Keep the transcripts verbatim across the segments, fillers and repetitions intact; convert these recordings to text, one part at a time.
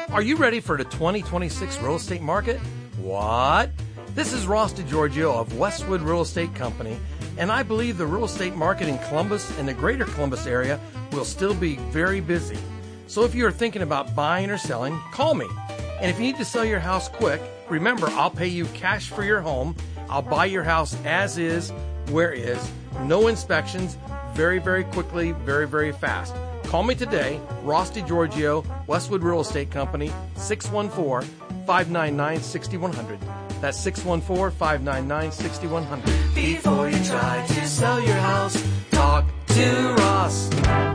Are you ready for the twenty twenty-six real estate market? What? This is Ross DiGiorgio of Westwood Real Estate Company, and I believe the real estate market in Columbus and the greater Columbus area will still be very busy. So if you're thinking about buying or selling, call me. And if you need to sell your house quick, remember, I'll pay you cash for your home. I'll buy your house as is, where is, no inspections, very, very quickly, very, very fast. Call me today, Ross DiGiorgio, Westwood Real Estate Company, six one four, five nine nine, six one zero zero. That's six one four, five nine nine, six one zero zero. Before you try to sell your house, talk to Ross.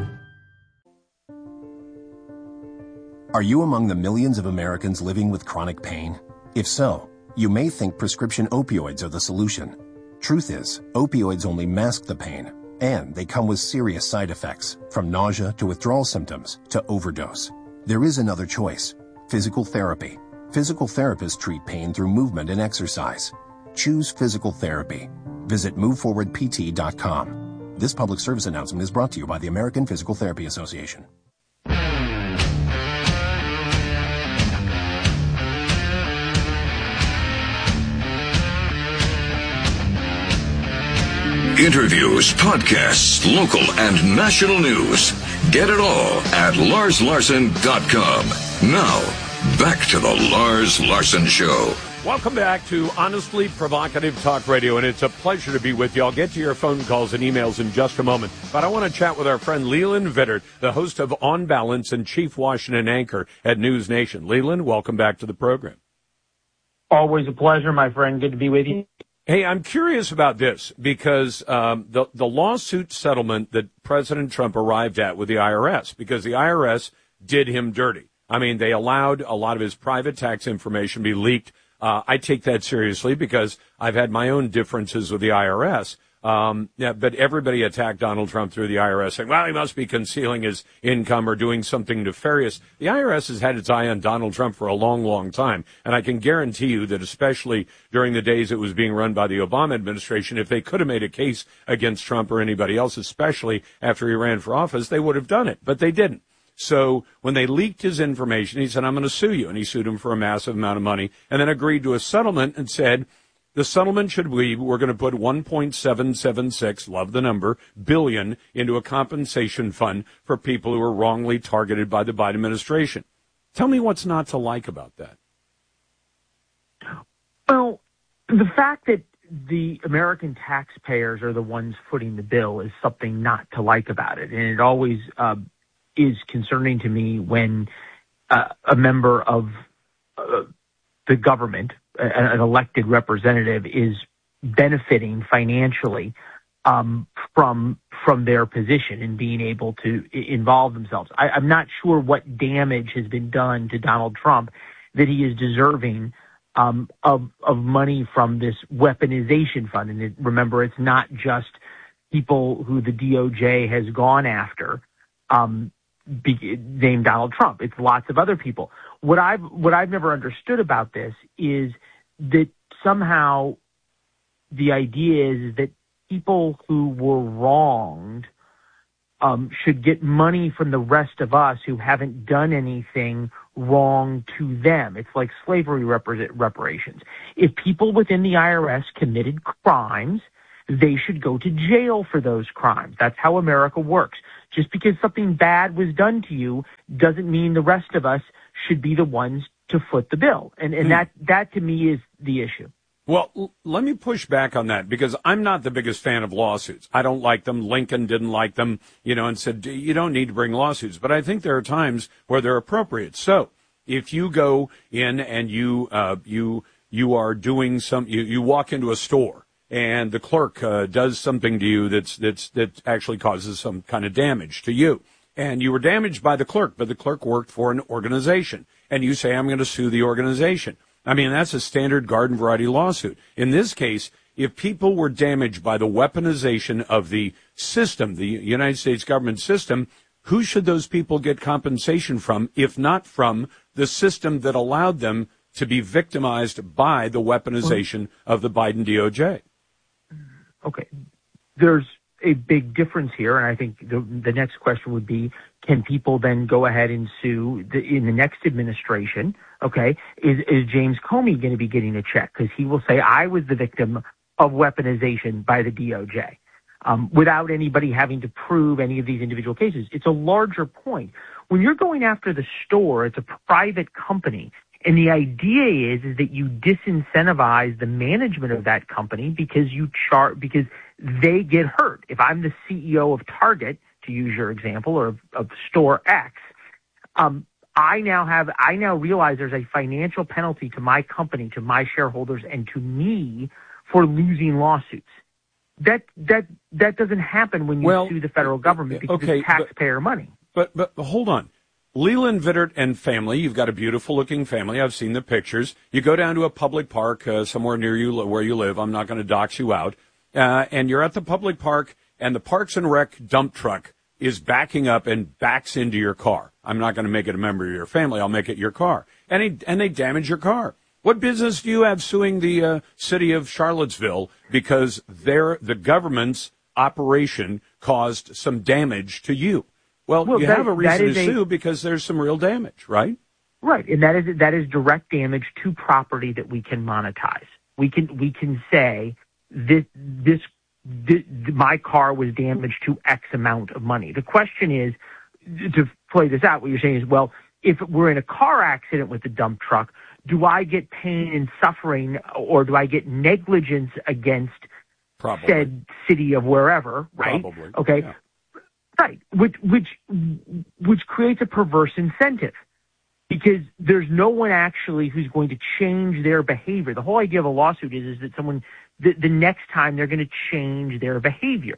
Are you among the millions of Americans living with chronic pain? If so, you may think prescription opioids are the solution. Truth is, opioids only mask the pain, and they come with serious side effects, from nausea to withdrawal symptoms to overdose. There is another choice: physical therapy. Physical therapists treat pain through movement and exercise. Choose physical therapy. Visit move forward p t dot com. This public service announcement is brought to you by the American Physical Therapy Association. Interviews, podcasts, local and national news. Get it all at lars larson dot com. Now, back to the Lars Larson Show. Welcome back to Honestly Provocative Talk Radio, and it's a pleasure to be with you. I'll get to your phone calls and emails in just a moment, but I want to chat with our friend Leland Vittert, the host of On Balance and chief Washington anchor at News Nation. Leland, welcome back to the program. Always a pleasure, my friend. Good to be with you. Hey, I'm curious about this because um, the the lawsuit settlement that President Trump arrived at with the I R S, because the I R S did him dirty. I mean, they allowed a lot of his private tax information to be leaked. Uh, I take that seriously because I've had my own differences with the I R S. Um, yeah, but everybody attacked Donald Trump through the I R S, saying, well, he must be concealing his income or doing something nefarious. The I R S has had its eye on Donald Trump for a long, long time. And I can guarantee you that especially during the days it was being run by the Obama administration, if they could have made a case against Trump or anybody else, especially after he ran for office, they would have done it. But they didn't. So when they leaked his information, he said, I'm going to sue you. And he sued him for a massive amount of money and then agreed to a settlement and said, the settlement should be, we're going to put one point seven seven six, love the number, billion into a compensation fund for people who are wrongly targeted by the Biden administration. Tell me what's not to like about that. Well, the fact that the American taxpayers are the ones footing the bill is something not to like about it. And it always uh, is concerning to me when uh, a member of uh, the government, an elected representative, is benefiting financially um, from from their position and being able to involve themselves. I, I'm not sure what damage has been done to Donald Trump that he is deserving um, of of money from this weaponization fund. And it, remember, it's not just people who the D O J has gone after, um, be, named Donald Trump. It's lots of other people. What I've what I've never understood about this is that somehow the idea is that people who were wronged um, should get money from the rest of us who haven't done anything wrong to them. It's like slavery repar- reparations. If people within the I R S committed crimes, they should go to jail for those crimes. That's how America works. Just because something bad was done to you doesn't mean the rest of us should be the ones to foot the bill. And, and mm. that, that to me is the issue. Well, l- let me push back on that because I'm not the biggest fan of lawsuits. I don't like them. Lincoln didn't like them, you know, and said, you don't need to bring lawsuits. But I think there are times where they're appropriate. So if you go in and you, uh, you, you are doing some, you, you walk into a store and the clerk uh, does something to you that's, that's, that actually causes some kind of damage to you. And you were damaged by the clerk, but the clerk worked for an organization. And you say, I'm going to sue the organization. I mean, that's a standard garden variety lawsuit. In this case, if people were damaged by the weaponization of the system, the United States government system, who should those people get compensation from, if not from the system that allowed them to be victimized by the weaponization of the Biden D O J? Okay. There's a big difference here, and I think the, the next question would be, can people then go ahead and sue the, in the next administration? Okay, is, is James Comey going to be getting a check? Because he will say, I was the victim of weaponization by the D O J, um, without anybody having to prove any of these individual cases. It's a larger point. When you're going after the store, it's a private company. And the idea is, is that you disincentivize the management of that company because you char- because they get hurt. If I'm the C E O of Target, to use your example, or of, of store X, um, I now have, I now realize there's a financial penalty to my company, to my shareholders, and to me for losing lawsuits. That, that, that doesn't happen when you well, sue the federal government because okay, it's taxpayer but, money. But, but hold on. Leland Vittert and family, you've got a beautiful-looking family. I've seen the pictures. You go down to a public park uh, somewhere near you where you live. I'm not going to dox you out. Uh, and you're at the public park, and the Parks and Rec dump truck is backing up and backs into your car. I'm not going to make it a member of your family. I'll make it your car. And, he, and they damage your car. What business do you have suing the uh, city of Charlottesville because their the government's operation caused some damage to you? Well, well you that, have a reason to sue a, because there's some real damage, right? Right, and that is that is direct damage to property that we can monetize. We can we can say this this, this my car was damaged to X amount of money. The question is, to play this out, what you're saying is, well, if we're in a car accident with the dump truck, do I get pain and suffering, or do I get negligence against Probably. said city of wherever? Right? Probably. Okay. Yeah. Right, which which which creates a perverse incentive, because there's no one actually who's going to change their behavior. The whole idea of a lawsuit is, is that someone, the, the next time they're going to change their behavior.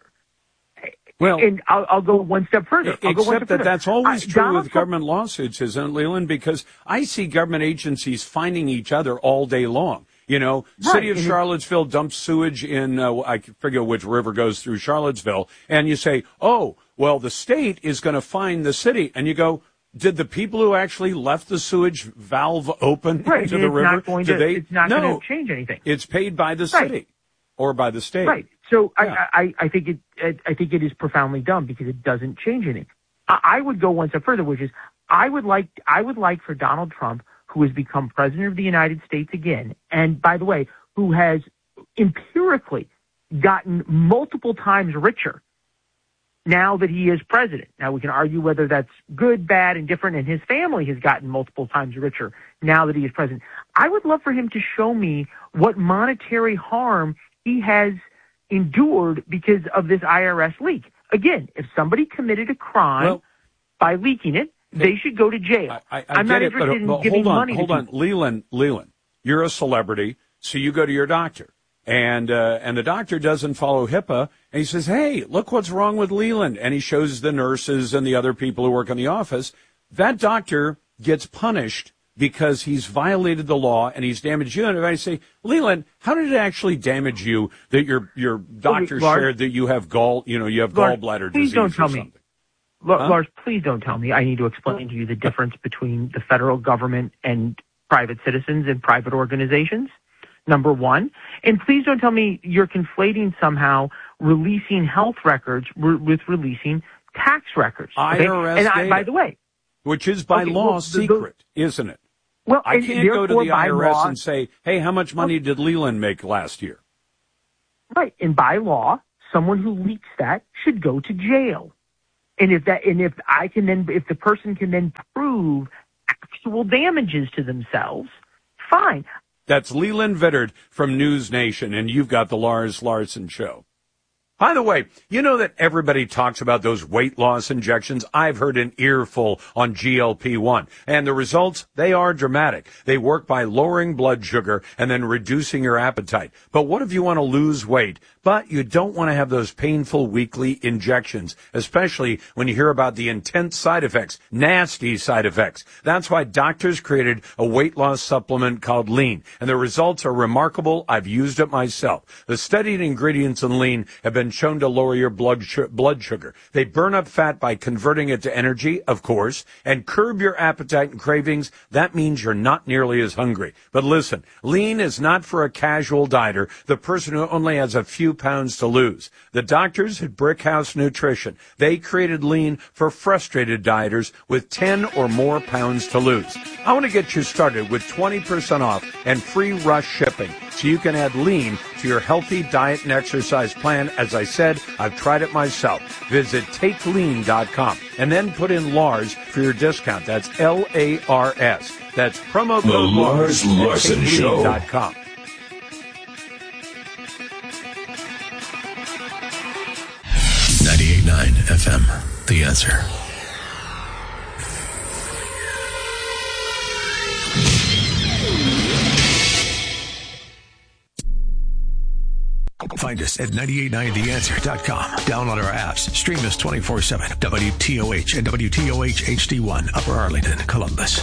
Well, and I'll, I'll go one step further. I'll except go one step that further. that's always I, true Donald with Trump, government lawsuits, isn't it, Leland? Because I see government agencies finding each other all day long. You know, right, City of and Charlottesville dumps sewage in, uh, I forget which river goes through Charlottesville, and you say, oh, well, the state is going to fine the city. And you go, did the people who actually left the sewage valve open right, into and the it's river, not going do to, they? it's not no, going to change anything. It's paid by the right. city or by the state. Right. So yeah. I, I, I think it I think it is profoundly dumb because it doesn't change anything. I, I would go one step further, which is I would like I would like for Donald Trump, who has become president of the United States again, and by the way, who has empirically gotten multiple times richer now that he is president. Now, we can argue whether that's good, bad, and different, and his family has gotten multiple times richer now that he is president. I would love for him to show me what monetary harm he has endured because of this I R S leak. Again, if somebody committed a crime well, by leaking it, they should go to jail. I, I, I I'm not get it, interested but, but in giving hold on, money hold to on. people. Leland, Leland, you're a celebrity, so you go to your doctor. And uh, and the doctor doesn't follow HIPAA, and he says, hey, look what's wrong with Leland. And he shows the nurses and the other people who work in the office. That doctor gets punished because he's violated the law and he's damaged you. And if I say, Leland, how did it actually damage you that your your doctor Lars, shared that you have gall, you know, you have Lars, gallbladder please disease don't or tell something? me. L- huh? Lars, please don't tell me. I need to explain to you the difference between the federal government and private citizens and private organizations. Number one. And please don't tell me you're conflating somehow releasing health records re- with releasing tax records. Okay? I R S and I, data, by the way, which is by okay, law well, the, secret, the, isn't it? Well, I can't go to the I R S law, and say, hey, how much money did Leland make last year? Right. And by law, someone who leaks that should go to jail. And if that, and if I can then, if the person can then prove actual damages to themselves, fine. That's Leland Vittert from News Nation, and you've got the Lars Larson Show. By the way, you know that everybody talks about those weight loss injections? I've heard an earful on G L P one. And the results, they are dramatic. They work by lowering blood sugar and then reducing your appetite. But what if you want to lose weight, but you don't want to have those painful weekly injections, especially when you hear about the intense side effects, nasty side effects? That's why doctors created a weight loss supplement called Lean. And the results are remarkable. I've used it myself. The studied ingredients in Lean have been shown to lower your blood sh- blood sugar. They burn up fat by converting it to energy, of course, and curb your appetite and cravings. That means you're not nearly as hungry. But listen, Lean is not for a casual dieter, the person who only has a few pounds to lose. The doctors at Brickhouse Nutrition, they created Lean for frustrated dieters with ten or more pounds to lose. I want to get you started with twenty percent off and free rush shipping so you can add Lean to your healthy diet and exercise plan. As I said, I've tried it myself. Visit take lean dot com and then put in Lars for your discount. That's L A R S. That's promo code The Lars Larson at take Show. lean dot com. ninety-eight point nine F M, The Answer. Find us at nine eight nine the answer dot com. Download our apps. Stream us twenty-four seven. W T O H and W T O H H D one, Upper Arlington, Columbus.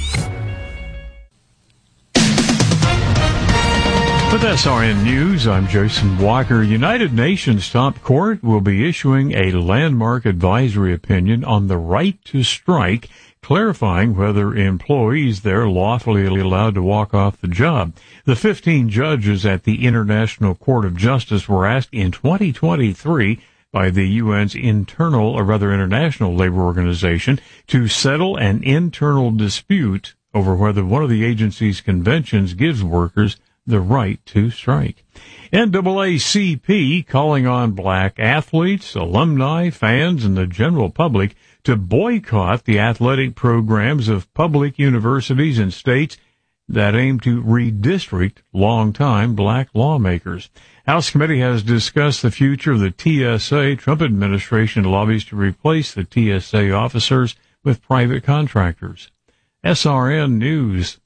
With S R N News, I'm Jason Walker. United Nations top court will be issuing a landmark advisory opinion on the right to strike, clarifying whether employees there lawfully allowed to walk off the job. The fifteen judges at the International Court of Justice were asked in twenty twenty-three by the U N's internal, or rather International Labor Organization, to settle an internal dispute over whether one of the agency's conventions gives workers the right to strike. N double A C P calling on black athletes, alumni, fans, and the general public to boycott the athletic programs of public universities and states that aim to redistrict longtime black lawmakers. House Committee has discussed the future of the T S A. Trump administration lobbies to replace the T S A officers with private contractors. S R N News.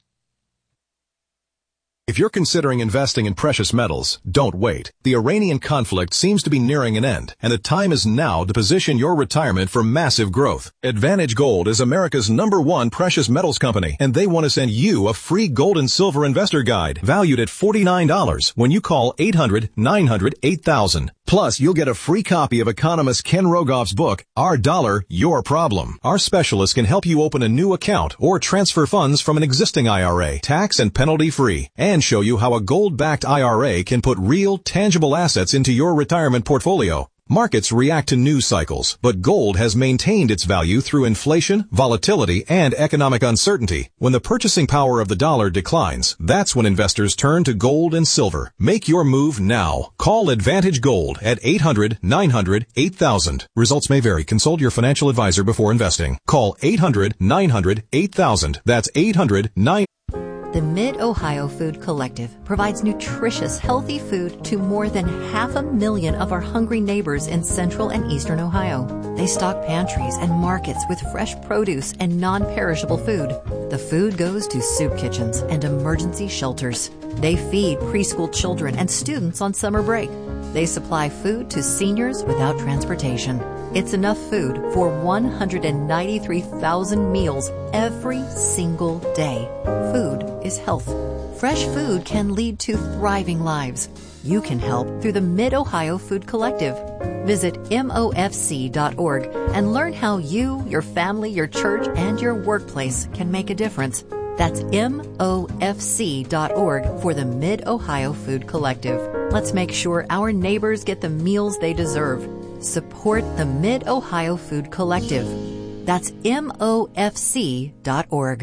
If you're considering investing in precious metals, don't wait. The Iranian conflict seems to be nearing an end, and the time is now to position your retirement for massive growth. Advantage Gold is America's number one precious metals company, and they want to send you a free gold and silver investor guide valued at forty-nine dollars when you call eight hundred nine hundred eight thousand. Plus, you'll get a free copy of economist Ken Rogoff's book, Our Dollar, Your Problem. Our specialists can help you open a new account or transfer funds from an existing I R A, tax and penalty free, and show you how a gold-backed I R A can put real, tangible assets into your retirement portfolio. Markets react to news cycles, but gold has maintained its value through inflation, volatility, and economic uncertainty. When the purchasing power of the dollar declines, that's when investors turn to gold and silver. Make your move now. Call Advantage Gold at eight hundred nine hundred eight thousand. Results may vary. Consult your financial advisor before investing. Call eight hundred nine hundred eight thousand. That's eight hundred nine hundred. The Mid-Ohio Food Collective provides nutritious, healthy food to more than half a million of our hungry neighbors in central and eastern Ohio. They stock pantries and markets with fresh produce and non-perishable food. The food goes to soup kitchens and emergency shelters. They feed preschool children and students on summer break. They supply food to seniors without transportation. It's enough food for one hundred ninety-three thousand meals every single day. Food is health. Fresh food can lead to thriving lives. You can help through the Mid-Ohio Food Collective. Visit M O F C dot org and learn how you, your family, your church, and your workplace can make a difference. That's M O F C dot org for the Mid-Ohio Food Collective. Let's make sure our neighbors get the meals they deserve. Support the Mid-Ohio Food Collective. That's M O F C dot org.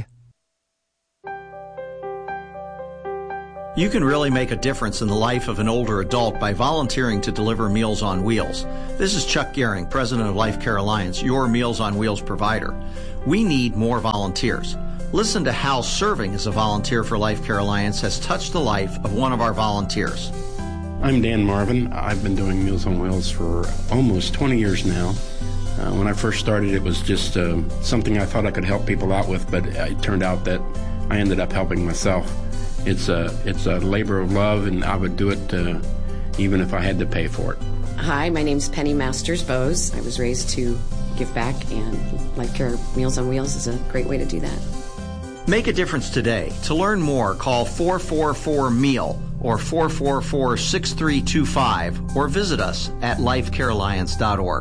You can really make a difference in the life of an older adult by volunteering to deliver Meals on Wheels. This is Chuck Gehring, president of Life Care Alliance, your Meals on Wheels provider. We need more volunteers. Listen to how serving as a volunteer for Life Care Alliance has touched the life of one of our volunteers. I'm Dan Marvin. I've been doing Meals on Wheels for almost twenty years now. Uh, when I first started, it was just uh, something I thought I could help people out with, but it turned out that I ended up helping myself. It's a, it's a labor of love, and I would do it uh, even if I had to pay for it. Hi, my name's Penny Masters Bose. I was raised to give back, and Life Care Meals on Wheels is a great way to do that. Make a difference today. To learn more, call four four four M E A L or four four four, six three two five or visit us at life care alliance dot org.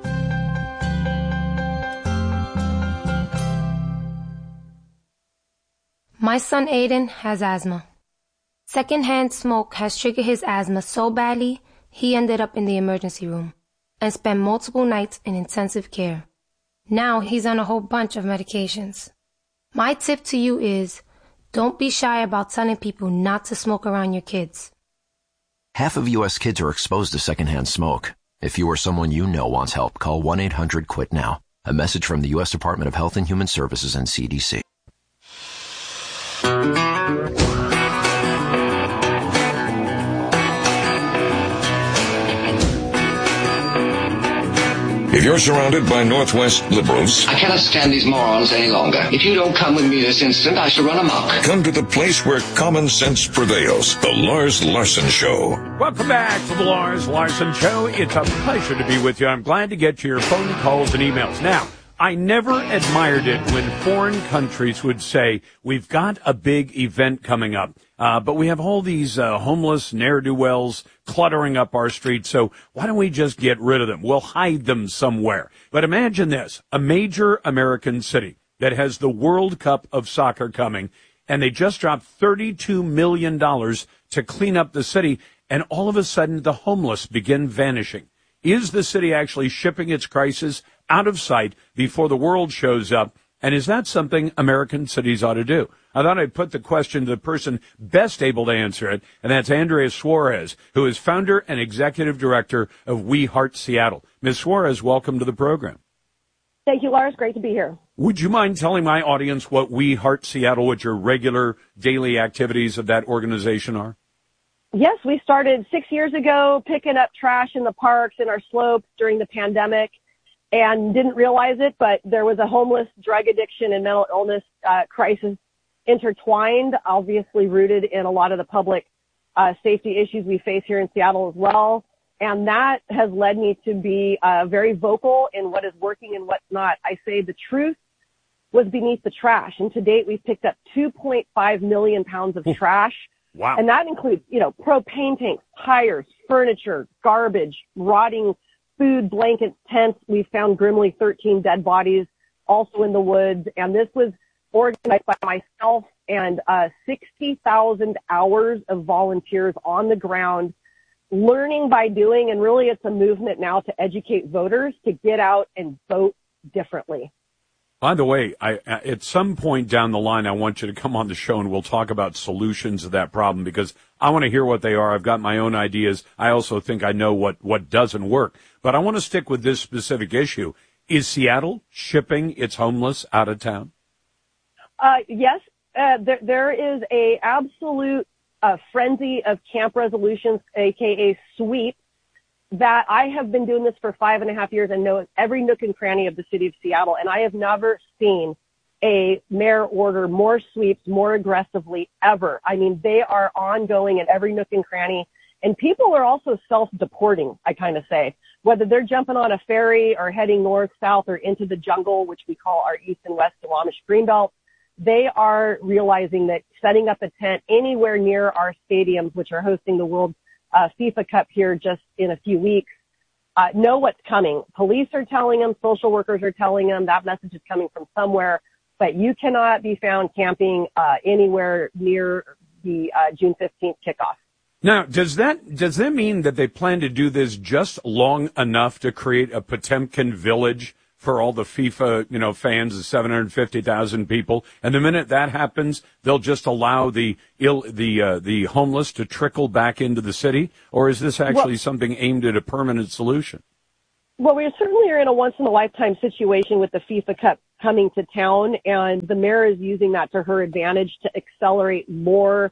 My son Aiden has asthma. Secondhand smoke has triggered his asthma so badly, he ended up in the emergency room and spent multiple nights in intensive care. Now he's on a whole bunch of medications. My tip to you is, don't be shy about telling people not to smoke around your kids. Half of U S kids are exposed to secondhand smoke. If you or someone you know wants help, call one eight hundred quit now. A message from the U S Department of Health and Human Services and C D C. If you're surrounded by Northwest liberals, I cannot stand these morons any longer. If you don't come with me this instant, I shall run amok. Come to the place where common sense prevails. The Lars Larson Show. Welcome back to the Lars Larson Show. It's a pleasure to be with you. I'm glad to get to your phone calls and emails. Now, I never admired it when foreign countries would say, we've got a big event coming up, uh, but we have all these uh, homeless ne'er-do-wells cluttering up our streets, so why don't we just get rid of them? We'll hide them somewhere. But imagine this, a major American city that has the World Cup of soccer coming, and they just dropped thirty-two million dollars to clean up the city, and all of a sudden the homeless begin vanishing. Is the city actually shipping its crisis out of sight before the world shows up? And is that something American cities ought to do? I thought I'd put the question to the person best able to answer it, and that's Andrea Suarez, who is founder and executive director of We Heart Seattle. Miz Suarez, welcome to the program. Thank you, Lars. Great to be here. Would you mind telling my audience what We Heart Seattle, what your regular daily activities of that organization are? Yes, we started six years ago picking up trash in the parks and our slopes during the pandemic and didn't realize it, but there was a homeless, drug addiction, and mental illness uh, crisis intertwined, obviously rooted in a lot of the public uh, safety issues we face here in Seattle as well. And that has led me to be uh, very vocal in what is working and what's not. I say the truth was beneath the trash. And to date, we've picked up two point five million pounds of trash. Wow. And that includes, you know, propane tanks, tires, furniture, garbage, rotting food, blankets, tents. We found grimly thirteen dead bodies also in the woods. And this was organized by myself and uh, sixty thousand hours of volunteers on the ground, learning by doing. And really, it's a movement now to educate voters to get out and vote differently. By the way, I, at some point down the line, I want you to come on the show and we'll talk about solutions to that problem because I want to hear what they are. I've got my own ideas. I also think I know what, what doesn't work. But I want to stick with this specific issue. Is Seattle shipping its homeless out of town? Uh, yes, uh, there, there is a absolute uh, frenzy of camp resolutions, aka sweep, that I have been doing this for five and a half years and know every nook and cranny of the city of Seattle. And I have never seen a mayor order more sweeps more aggressively ever. I mean, they are ongoing in every nook and cranny. And people are also self-deporting, I kind of say, whether they're jumping on a ferry or heading north, south, or into the jungle, which we call our east and west Squamish Greenbelt. They are realizing that setting up a tent anywhere near our stadiums, which are hosting the World Uh, FIFA Cup here just in a few weeks, uh, know what's coming. Police are telling them, social workers are telling them that message is coming from somewhere, but you cannot be found camping uh, anywhere near the uh, June fifteenth kickoff. Now, does that does that mean that they plan to do this just long enough to create a Potemkin village for all the FIFA, you know, fans, the seven hundred fifty thousand people, and the minute that happens, they'll just allow the ill, the uh, the homeless to trickle back into the city, or is this actually well, something aimed at a permanent solution? Well, we certainly are in a once-in-a-lifetime situation with the FIFA Cup coming to town, and the mayor is using that to her advantage to accelerate more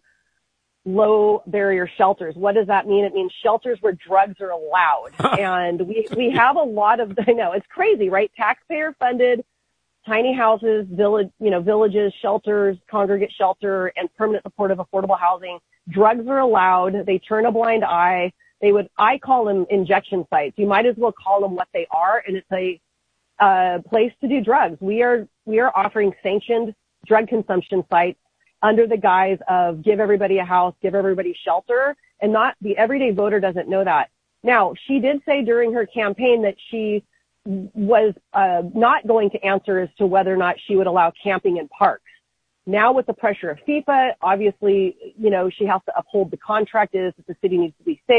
low-barrier shelters. What does that mean? It means shelters where drugs are allowed. And we, we have a lot of, I know, it's crazy, right? Taxpayer-funded tiny houses, village, you know, villages, shelters, congregate shelter, and permanent supportive affordable housing. Drugs are allowed. They turn a blind eye. They would, I call them injection sites. You might as well call them what they are, and it's a uh, place to do drugs. We are, we are offering sanctioned drug consumption sites under the guise of give everybody a house, give everybody shelter, and not the everyday voter doesn't know that. Now, she did say during her campaign that she was uh, not going to answer as to whether or not she would allow camping in parks. Now, with the pressure of FIFA, obviously, you know, she has to uphold the contract is that the city needs to be safe.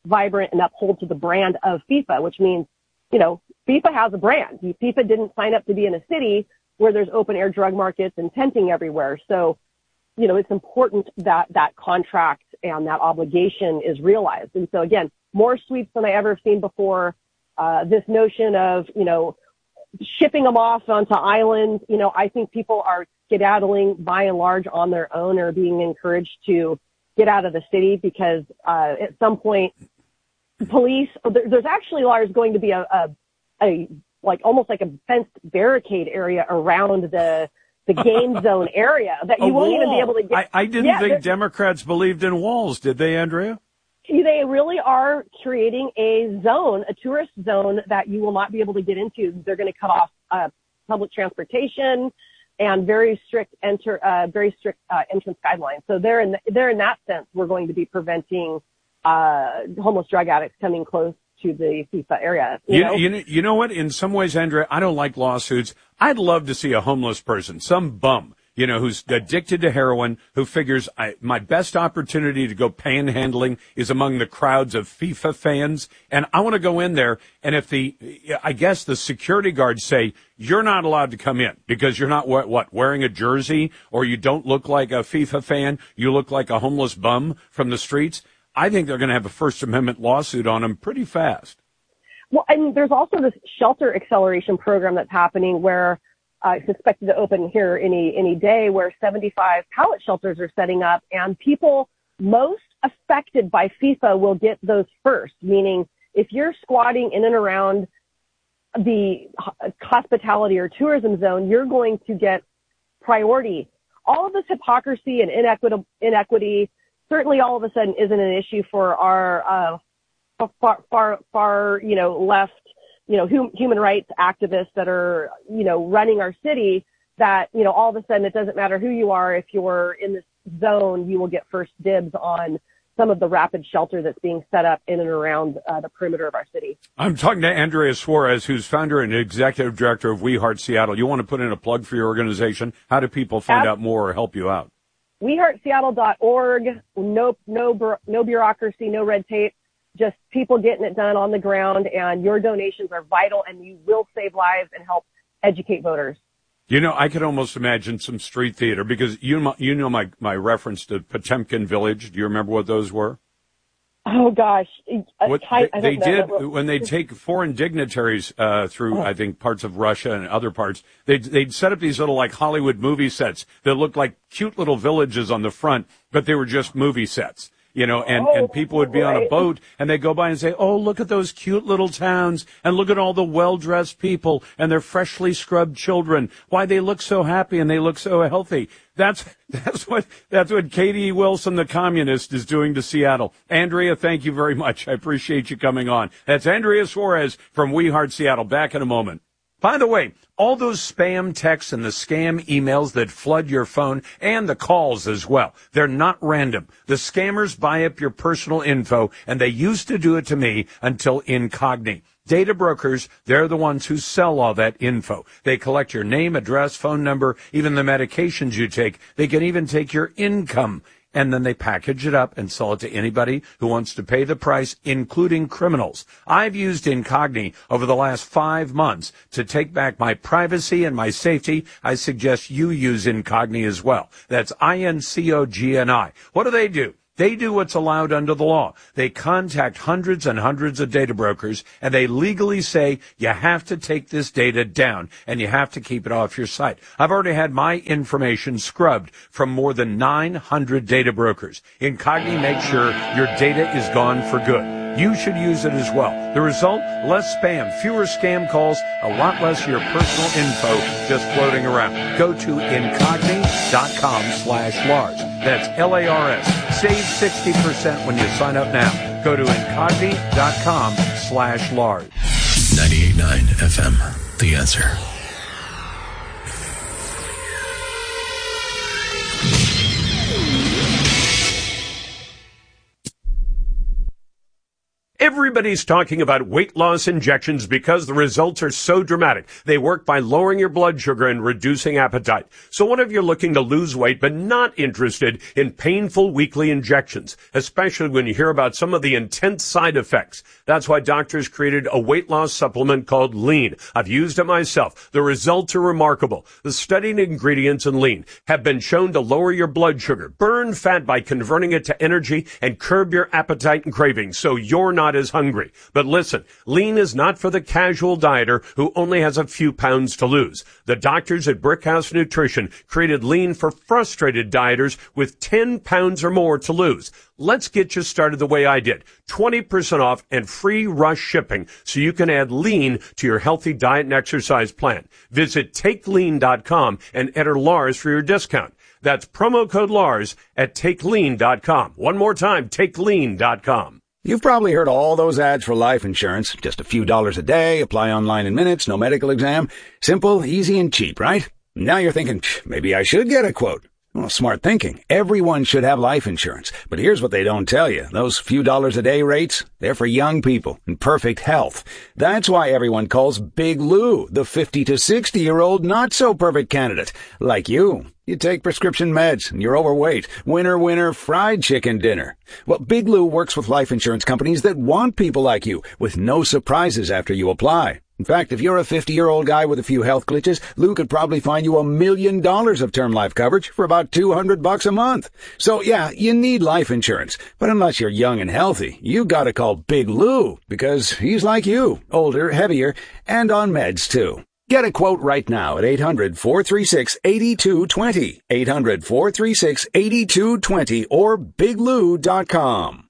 vibrant and uphold to the brand of FIFA, which means, you know, FIFA has a brand. FIFA didn't sign up to be in a city where there's open air drug markets and tenting everywhere. So, you know, it's important that that contract and that obligation is realized. And so again, more sweeps than I ever have seen before. Uh, this notion of, you know, shipping them off onto islands, you know, I think people are skedaddling by and large on their own or being encouraged to get out of the city because, uh, at some point, police, there, there's actually, Lars, going to be a, a, a, like almost like a fenced barricade area around the, the game zone area that you A won't even be wall. able to get. I, I didn't Yeah, think there- Democrats believed in walls, did they, Andrea? They really are creating a zone, a tourist zone that you will not be able to get into. They're going to cut off uh, public transportation and very strict enter, uh, very strict uh, entrance guidelines. So they're in, they're in that sense, we're going to be preventing uh, homeless drug addicts coming close to the FIFA area. You, You, know? you, know, you know what? In some ways, Andrea, I don't like lawsuits. I'd love to see a homeless person, some bum, you know, who's addicted to heroin, who figures I, my best opportunity to go panhandling is among the crowds of FIFA fans. And I want to go in there. And if the, I guess the security guards say, you're not allowed to come in because you're not what, what, wearing a jersey, or you don't look like a FIFA fan. You look like a homeless bum from the streets. I think they're going to have a First Amendment lawsuit on them pretty fast. Well, and there's also this shelter acceleration program that's happening where uh, it's expected to open here any any day, where seventy-five pallet shelters are setting up, and people most affected by FIFA will get those first. Meaning, if you're squatting in and around the hospitality or tourism zone, you're going to get priority. All of this hypocrisy and inequity, inequity certainly all of a sudden isn't an issue for our uh, far, far, far, you know, left, you know, hum, human rights activists that are, you know, running our city, that, you know, all of a sudden it doesn't matter who you are. If you're in this zone, you will get first dibs on some of the rapid shelter that's being set up in and around uh, the perimeter of our city. I'm talking to Andrea Suarez, who's founder and executive director of We Heart Seattle. You want to put in a plug for your organization? How do people find Ab- out more or help you out? we heart seattle dot org. No, no, no bureaucracy, no red tape. Just people getting it done on the ground, and your donations are vital, and you will save lives and help educate voters. You know, I could almost imagine some street theater, because you you know my, my reference to Potemkin Village. Do you remember what those were? Oh, gosh. What I, I they, don't they know. did when they take foreign dignitaries uh, through, I think, parts of Russia and other parts, they'd, they'd set up these little, like, Hollywood movie sets that looked like cute little villages on the front, but they were just movie sets. You know, and, and people would be on a boat, and they go by and say, oh, look at those cute little towns, and look at all the well-dressed people and their freshly scrubbed children. Why, they look so happy and they look so healthy. That's, that's what, that's what Katie Wilson, the communist, is doing to Seattle. Andrea, thank you very much. I appreciate you coming on. That's Andrea Suarez from We Heart Seattle. Back in a moment. By the way, all those spam texts and the scam emails that flood your phone, and the calls as well, they're not random. The scammers buy up your personal info, and they used to do it to me until Incogni. Data brokers, they're the ones who sell all that info. They collect your name, address, phone number, even the medications you take. They can even take your income. And then they package it up and sell it to anybody who wants to pay the price, including criminals. I've used Incogni over the last five months to take back my privacy and my safety. I suggest you use Incogni as well. That's I N C O G N I. What do they do? They do what's allowed under the law. They contact hundreds and hundreds of data brokers, and they legally say you have to take this data down and you have to keep it off your site. I've already had my information scrubbed from more than nine hundred data brokers. Incogni makes sure your data is gone for good. You should use it as well. The result? Less spam, fewer scam calls, a lot less of your personal info just floating around. Go to incogni.com slash Lars. That's L A R S. Save sixty percent when you sign up now. Go to incogni.com slash Lars. ninety-eight point nine F M, The Answer. Every Everybody's talking about weight loss injections because the results are so dramatic. They work by lowering your blood sugar and reducing appetite. So what if you're looking to lose weight but not interested in painful weekly injections, especially when you hear about some of the intense side effects? That's why doctors created a weight loss supplement called Lean. I've used it myself. The results are remarkable. The studied ingredients in Lean have been shown to lower your blood sugar, burn fat by converting it to energy, and curb your appetite and cravings so you're not as hungry. But listen, Lean is not for the casual dieter who only has a few pounds to lose. The doctors at Brickhouse Nutrition created Lean for frustrated dieters with ten pounds or more to lose. Let's get you started the way I did. twenty percent off and free rush shipping so you can add Lean to your healthy diet and exercise plan. Visit take lean dot com and enter Lars for your discount. That's promo code Lars at take lean dot com. One more time, take lean dot com. You've probably heard all those ads for life insurance. Just a few dollars a day, apply online in minutes, no medical exam. Simple, easy, and cheap, right? Now you're thinking, maybe I should get a quote. Well, smart thinking. Everyone should have life insurance. But here's what they don't tell you. Those few dollars a day rates, they're for young people in perfect health. That's why everyone calls Big Lou the fifty to sixty-year-old not-so-perfect candidate. Like you. You take prescription meds, and you're overweight. Winner, winner, fried chicken dinner. Well, Big Lou works with life insurance companies that want people like you, with no surprises after you apply. In fact, if you're a fifty-year-old guy with a few health glitches, Lou could probably find you a million dollars of term life coverage for about two hundred bucks a month. So yeah, you need life insurance. But unless you're young and healthy, you gotta call Big Lou, because he's like you, older, heavier, and on meds too. Get a quote right now at eight hundred, four three six, eight two two zero, eight hundred, four three six, eight two two zero, or big lou dot com.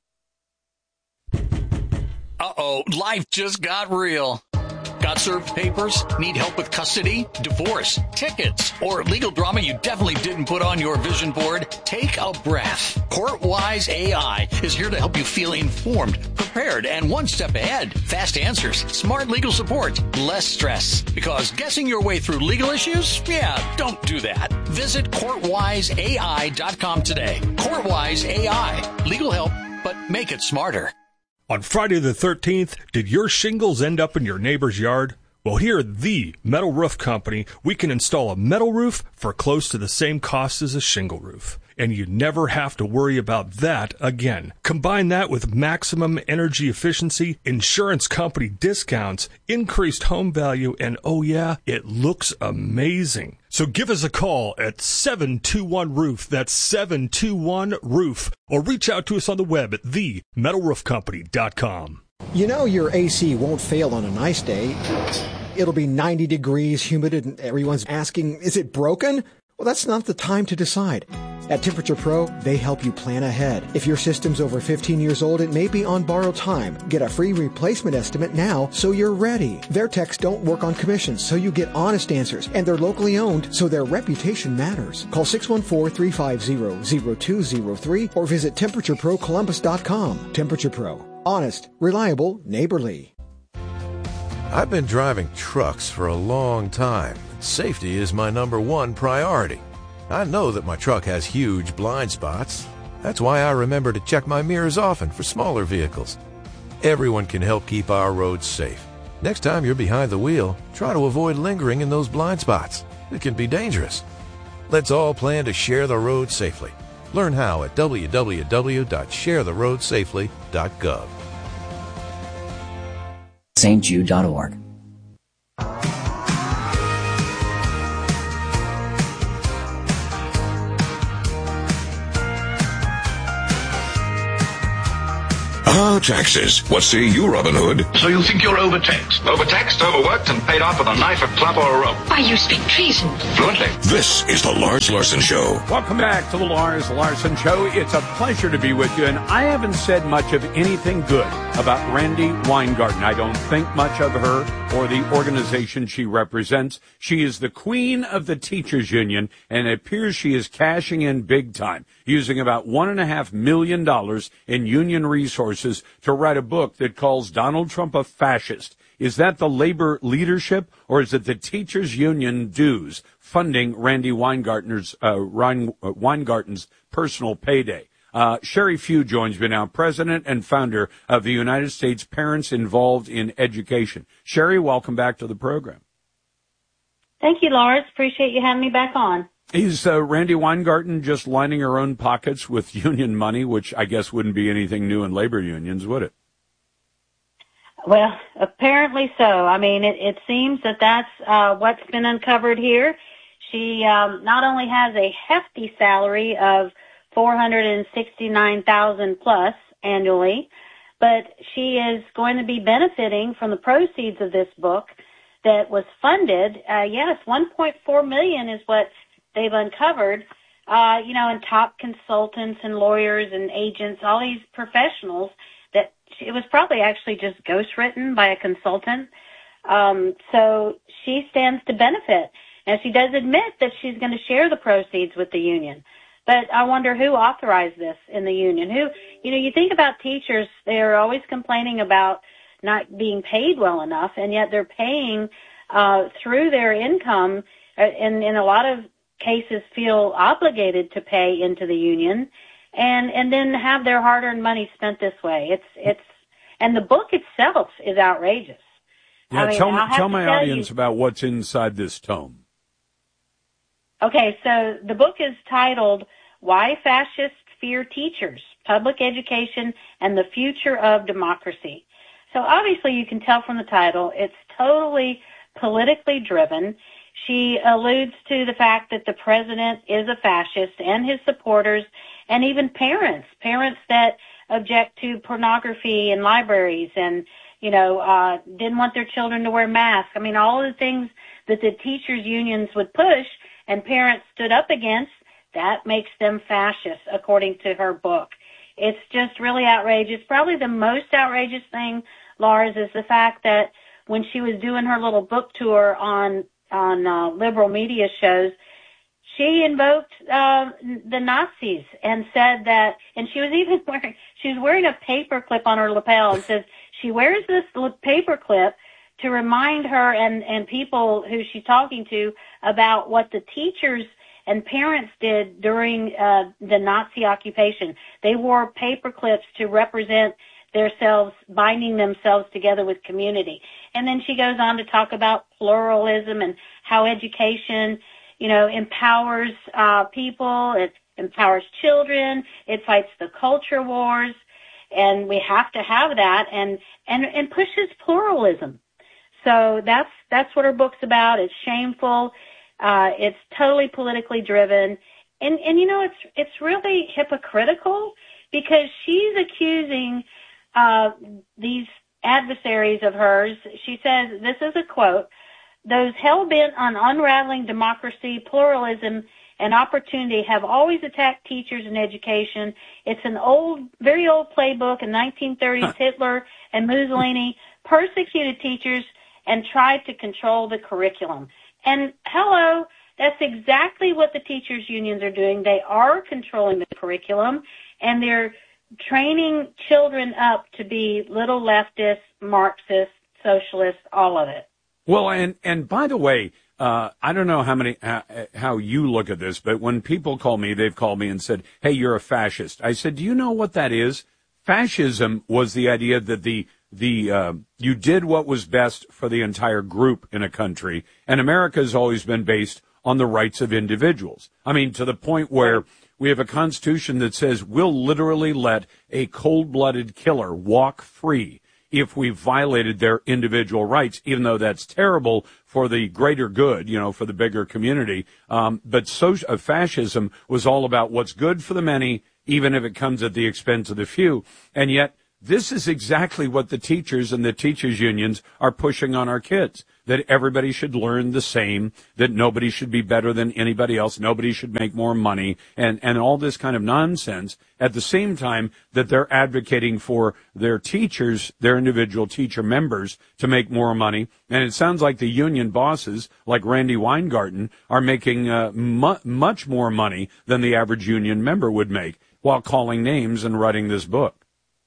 Uh-oh, life just got real. Got served papers? Need help with custody, divorce, tickets, or legal drama you definitely didn't put on your vision board? Take a breath. CourtWise A I is here to help you feel informed, prepared, and one step ahead. Fast answers, smart legal support, less stress. Because guessing your way through legal issues? Yeah, don't do that. Visit court wise A I dot com today. CourtWise A I. Legal help, but make it smarter. On Friday the thirteenth, did your shingles end up in your neighbor's yard? Well, here at the Metal Roof Company, we can install a metal roof for close to the same cost as a shingle roof. And you never have to worry about that again. Combine that with maximum energy efficiency, insurance company discounts, increased home value, and oh yeah, it looks amazing. So give us a call at seven two one roof. That's seven two one roof. Or reach out to us on the web at the metal roof company dot com. You know your A C won't fail on a nice day. It'll be ninety degrees, humid, and everyone's asking, is it broken? Well, that's not the time to decide. At Temperature Pro, they help you plan ahead. If your system's over fifteen years old, it may be on borrowed time. Get a free replacement estimate now so you're ready. Their techs don't work on commissions, so you get honest answers. And they're locally owned, so their reputation matters. Call six one four, three five zero, zero two zero three or visit temperature pro columbus dot com. Temperature Pro. Honest, reliable, neighborly. I've been driving trucks for a long time. Safety is my number one priority. I know that my truck has huge blind spots. That's why I remember to check my mirrors often for smaller vehicles. Everyone can help keep our roads safe. Next time you're behind the wheel, try to avoid lingering in those blind spots. It can be dangerous. Let's all plan to share the road safely. Learn how at w w w dot share the road safely dot gov. St Jude dot org. Ah, taxes. What say you, Robin Hood? So you think you're overtaxed? Overtaxed, overworked, and paid off with a knife, a club, or a rope? Why, you speak treason. Fluently. This is the Lars Larson Show. Welcome back to the Lars Larson Show. It's a pleasure to be with you, and I haven't said much of anything good about Randi Weingarten. I don't think much of her or the organization she represents. She is the queen of the teachers union, and it appears she is cashing in big time, using about one and a half million dollars in union resources to write a book that calls Donald Trump a fascist. Is that the labor leadership, or is it the teachers union dues funding Randi Weingarten's uh, Weingarten's personal payday? Uh, Sherry Few joins me now, president and founder of the United States Parents Involved in Education. Sherry, welcome back to the program. Thank you, Lars. Appreciate you having me back on. Is uh, Randy Weingarten just lining her own pockets with union money, which I guess wouldn't be anything new in labor unions, would it? Well, apparently so. I mean, it, it seems that that's uh, what's been uncovered here. She um, not only has a hefty salary of four hundred sixty-nine thousand dollars plus annually, but she is going to be benefiting from the proceeds of this book that was funded. Uh, yes, one point four million dollars is what they've uncovered, uh, you know, and top consultants and lawyers and agents, all these professionals, that it was probably actually just ghostwritten by a consultant. Um, so she stands to benefit. And she does admit that she's going to share the proceeds with the union. But I wonder who authorized this in the union. Who, you know, you think about teachers, they're always complaining about not being paid well enough, and yet they're paying uh, through their income, uh, and in a lot of cases feel obligated to pay into the union, and and then have their hard-earned money spent this way. It's it's and the book itself is outrageous. Yeah, I mean, tell me, I'll have tell to my tell audience you, about what's inside this tome. Okay, so the book is titled Why Fascists Fear Teachers, Public Education and the Future of Democracy. So obviously you can tell from the title, it's totally politically driven. She alludes to the fact that the president is a fascist and his supporters, and even parents, parents that object to pornography in libraries and, you know, uh, didn't want their children to wear masks. I mean, all of the things that the teachers' unions would push and parents stood up against, that makes them fascists, according to her book. It's just really outrageous. Probably the most outrageous thing, Lars, is the fact that when she was doing her little book tour on on uh, liberal media shows, she invoked uh, the Nazis and said that, and she was even wearing, she was wearing a paperclip on her lapel, and says she wears this paperclip to remind her and, and people who she's talking to about what the teachers and parents did during uh, the Nazi occupation. They wore paper clips to represent themselves, binding themselves together with community. And then she goes on to talk about pluralism and how education, you know, empowers uh, people, it empowers children, it fights the culture wars, and we have to have that, and, and, and pushes pluralism. So that's that's what her book's about. It's shameful. Uh, it's totally politically driven, and and you know it's it's really hypocritical because she's accusing uh, these adversaries of hers. She says, this is a quote: "Those hell bent on unraveling democracy, pluralism, and opportunity have always attacked teachers and education. It's an old, very old playbook. In nineteen thirties, Hitler and Mussolini persecuted teachers and tried to control the curriculum." And hello, that's exactly what the teachers' unions are doing. They are controlling the curriculum, and they're training children up to be little leftists, Marxists, socialists, all of it. Well, and, and by the way, uh, I don't know how many, how, how you look at this, but when people call me, they've called me and said, "Hey, you're a fascist." I said, "Do you know what that is?" Fascism was the idea that the The uh, you did what was best for the entire group in a country, and America has always been based on the rights of individuals. I mean, to the point where we have a constitution that says we'll literally let a cold-blooded killer walk free if we violated their individual rights, even though that's terrible for the greater good, you know, for the bigger community. Um, but social, uh, fascism was all about what's good for the many, even if it comes at the expense of the few, and yet this is exactly what the teachers and the teachers' unions are pushing on our kids, that everybody should learn the same, that nobody should be better than anybody else, nobody should make more money, and, and all this kind of nonsense, at the same time that they're advocating for their teachers, their individual teacher members, to make more money. And it sounds like the union bosses, like Randy Weingarten, are making uh, mu- much more money than the average union member would make while calling names and writing this book.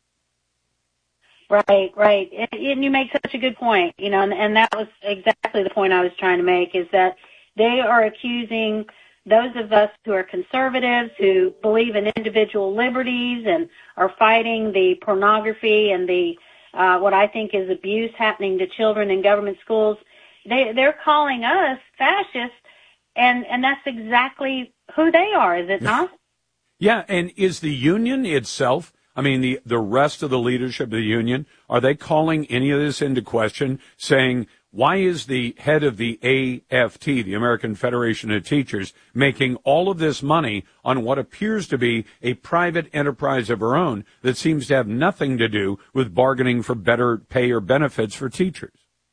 Right, right. And you make such a good point, you know, and, and that was exactly the point I was trying to make, is that they are accusing those of us who are conservatives, who believe in individual liberties and are fighting the pornography and the uh, what I think is abuse happening to children in government schools, they, they're calling us fascists, and, and that's exactly who they are, is it not? Yeah, and is the union itself, I mean, the, the rest of the leadership of the union, are they calling any of this into question, saying, why is the head of the A F T, the American Federation of Teachers, making all of this money on what appears to be a private enterprise of her own that seems to have nothing to do with bargaining for better pay or benefits for teachers?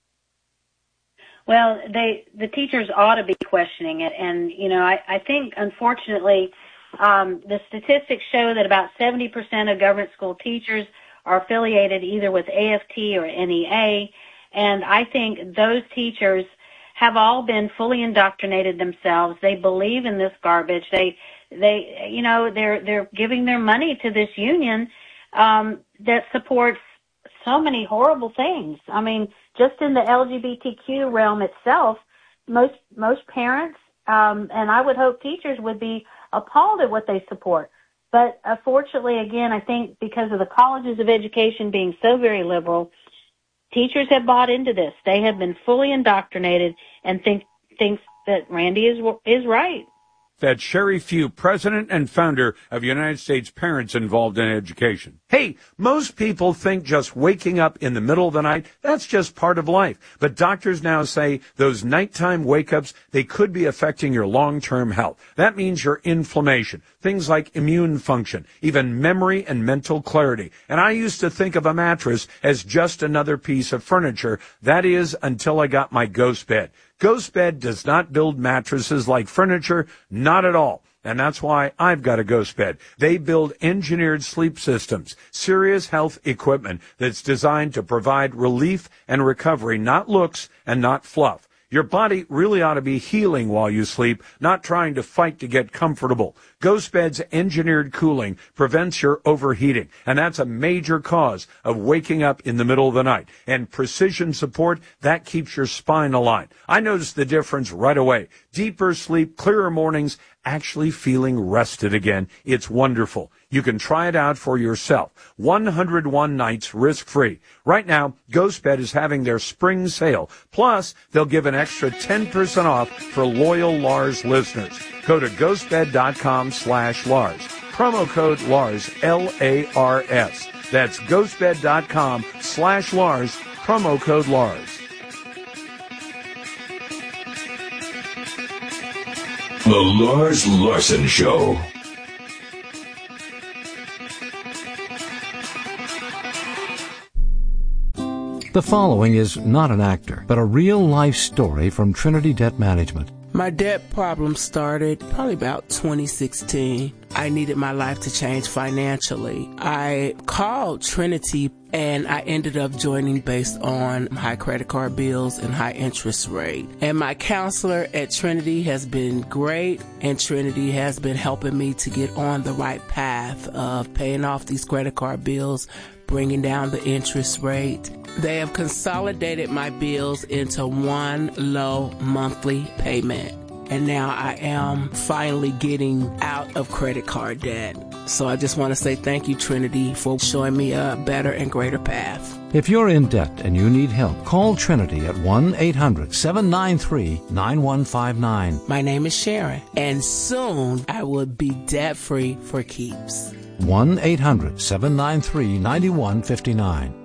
Well, they the teachers ought to be questioning it. And, you know, I, I think, unfortunately, um, the statistics show that about seventy percent of government school teachers are affiliated either with A F T or N E A. And I think those teachers have all been fully indoctrinated themselves. They believe in this garbage. They, they, you know, they're, they're giving their money to this union, um, that supports so many horrible things. I mean, just in the L G B T Q realm itself, most, most parents, um, and I would hope teachers would be appalled at what they support. But unfortunately, again, I think because of the colleges of education being so very liberal, teachers have bought into this. They have been fully indoctrinated and think thinks that Randy is is right. That's Sherry Few, president and founder of United States Parents Involved in Education. Hey, most people think just waking up in the middle of the night, that's just part of life. But doctors now say those nighttime wake-ups, they could be affecting your long-term health. That means your inflammation, things like immune function, even memory and mental clarity. And I used to think of a mattress as just another piece of furniture. That is, until I got my Ghost Bed. Ghost Bed does not build mattresses like furniture, not at all. And that's why I've got a Ghost Bed. They build engineered sleep systems, serious health equipment that's designed to provide relief and recovery, not looks and not fluff. Your body really ought to be healing while you sleep, not trying to fight to get comfortable. Ghost Bed's engineered cooling prevents your overheating, and that's a major cause of waking up in the middle of the night. And precision support, that keeps your spine aligned. I noticed the difference right away. Deeper sleep, clearer mornings, actually feeling rested again. It's wonderful. You can try it out for yourself. one hundred one nights risk-free. Right now, Ghost Bed is having their spring sale. Plus, they'll give an extra ten percent off for loyal Lars listeners. Go to ghostbed.com slash Lars. Promo code Lars, L A R S. That's ghostbed.com slash Lars. Promo code Lars. The Lars Larson Show. The following is not an actor, but a real-life story from Trinity Debt Management. My debt problem started probably about twenty sixteen. I needed my life to change financially. I called Trinity and I ended up joining based on high credit card bills and high interest rate. And my counselor at Trinity has been great, and Trinity has been helping me to get on the right path of paying off these credit card bills, bringing down the interest rate. They have consolidated my bills into one low monthly payment. And now I am finally getting out of credit card debt. So I just want to say thank you, Trinity, for showing me a better and greater path. If you're in debt and you need help, call Trinity at one eight hundred seven nine three nine one five nine. My name is Sharon, and soon I will be debt-free for keeps. one eight hundred seven nine three nine one five nine.